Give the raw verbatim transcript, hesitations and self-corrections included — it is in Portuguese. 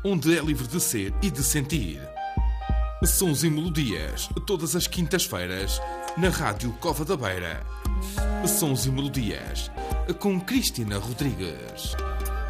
onde é livre de ser e de sentir. Sons e melodias, todas as quintas-feiras, na Rádio Cova da Beira. Sons e melodias, com Cristina Rodrigues.